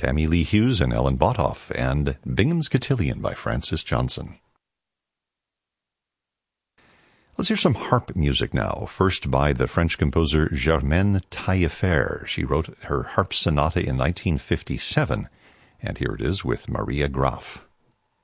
Tammy Lee Hughes and Ellen Bothoff, and Bingham's Cotillion by Francis Johnson. Let's hear some harp music now, first by the French composer Germaine Taillefer. She wrote her harp sonata in 1957, and here it is with Maria Graf.